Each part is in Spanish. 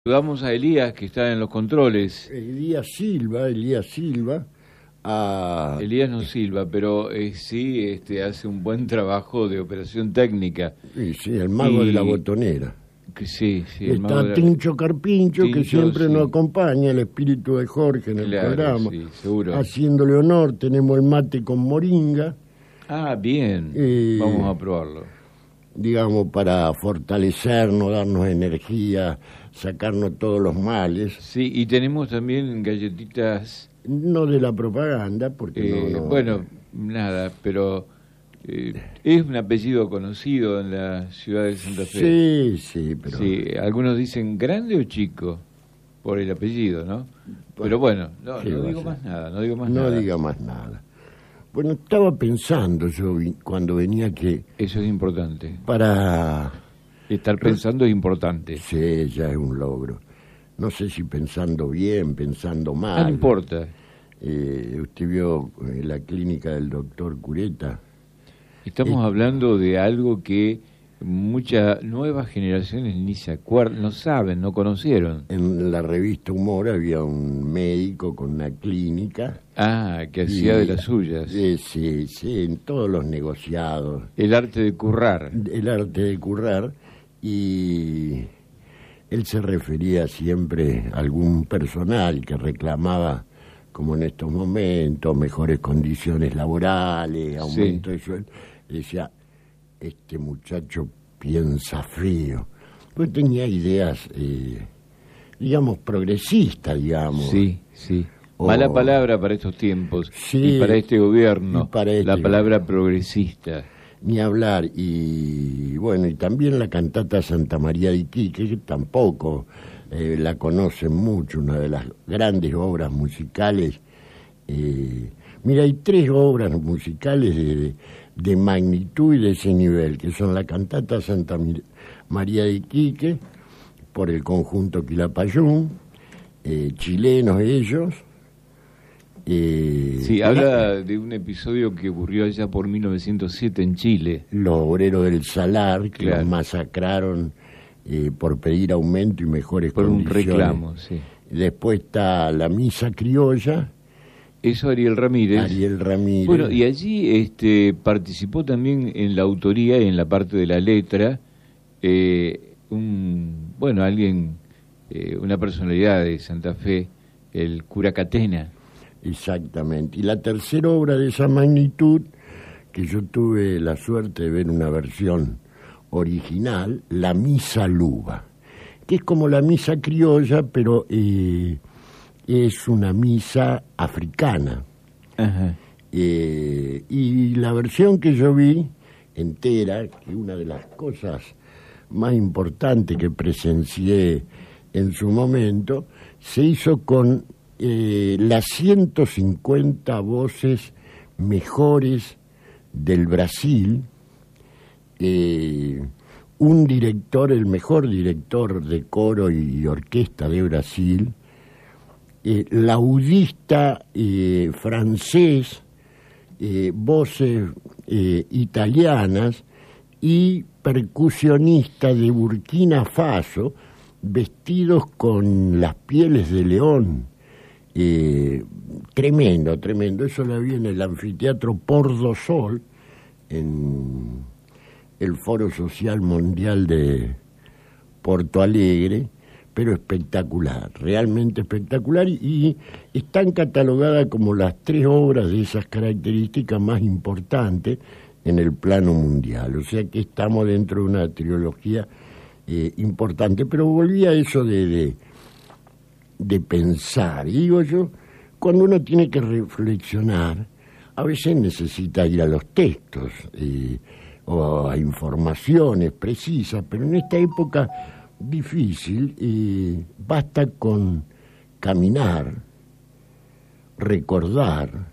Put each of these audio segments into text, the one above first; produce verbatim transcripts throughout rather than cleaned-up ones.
Saludamos a Elías, que está en los controles. Elías Silva, Elías Silva. A... Elías no Silva, pero eh, sí este, hace un buen trabajo de operación técnica. Sí, sí, el mago y... de la botonera. Que sí, sí. El Está mago de la... Tincho Carpincho, Tincho, que siempre sí. nos acompaña, el espíritu de Jorge en el Claro, programa. sí, seguro. Haciéndole honor, tenemos el mate con moringa. Ah, bien. Eh... Vamos a probarlo. Digamos, para fortalecernos, darnos energía, sacarnos todos los males. Sí, y tenemos también galletitas... No de la propaganda, porque eh, no, no... Bueno, nada, pero eh, es un apellido conocido en la ciudad de Santa Fe. Sí, sí, pero... Sí, algunos dicen grande o chico, por el apellido, ¿no? Pero bueno, no, no digo más nada, no digo más no nada. No diga más nada. Bueno, estaba pensando yo cuando venía que... Eso es importante. Para... Estar pensando es importante. Sí, ya es un logro. No sé si pensando bien, pensando mal. Ah, no importa. Eh, usted vio eh, la clínica del doctor Cureta. Estamos eh, hablando de algo que muchas nuevas generaciones ni se acuerdan, no saben, no conocieron. En la revista Humor había un médico con una clínica. Ah, que hacía de las suyas. Sí, sí, sí, en todos los negociados. El arte de currar. El arte de currar. Y él se refería siempre a algún personal que reclamaba, como en estos momentos, mejores condiciones laborales, aumento sí. de sueldo. Decía, este muchacho piensa frío. Pues tenía ideas, eh, digamos, progresistas, digamos. Sí, sí. O... Mala palabra para estos tiempos sí, y para este gobierno, para este la palabra gobierno. progresista. Ni hablar. Y bueno, y también la cantata Santa María de Iquique, que tampoco eh, la conocen mucho, una de las grandes obras musicales. Eh, mira, hay tres obras musicales de, de, de magnitud y de ese nivel, que son la cantata Santa María de Iquique, por el conjunto Quilapayún, eh, chilenos ellos. Eh, sí, habla de un episodio que ocurrió allá por mil novecientos siete en Chile. Los obreros del Salar, que claro. los masacraron eh, por pedir aumento y mejores por condiciones. Por un reclamo, sí. Después está la Misa Criolla. Eso Ariel Ramírez. Ariel Ramírez. Bueno, y allí este, participó también en la autoría y en la parte de la letra, eh, un, bueno, alguien, eh, una personalidad de Santa Fe, el cura Catena. Exactamente. Y la tercera obra de esa magnitud, que yo tuve la suerte de ver una versión original, la Misa Luba, que es como la misa criolla, pero eh, es una misa africana. Ajá. Eh, y la versión que yo vi entera, que una de las cosas más importantes que presencié en su momento, se hizo con Eh, las ciento cincuenta voces mejores del Brasil, eh, un director, el mejor director de coro y orquesta de Brasil, eh, laudista eh, francés, eh, voces eh, italianas y percusionistas de Burkina Faso, vestidos con las pieles de león. Eh, tremendo, tremendo. Eso lo vi en el anfiteatro Porto Sol, en el Foro Social Mundial de Porto Alegre, pero espectacular, realmente espectacular, y, y están catalogadas como las tres obras de esas características más importantes en el plano mundial. O sea que estamos dentro de una trilogía eh, importante. Pero volví a eso de... de de pensar, y digo yo, cuando uno tiene que reflexionar, a veces necesita ir a los textos eh, o a informaciones precisas, pero en esta época difícil eh, basta con caminar, recordar,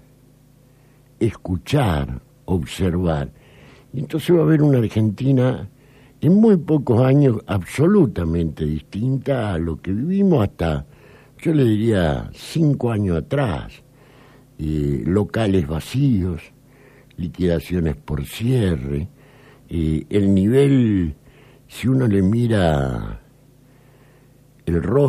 escuchar, observar. Y entonces va a haber una Argentina en muy pocos años absolutamente distinta a lo que vivimos hasta, yo le diría, cinco años atrás. Eh, locales vacíos, liquidaciones por cierre, eh, el nivel, si uno le mira el rostro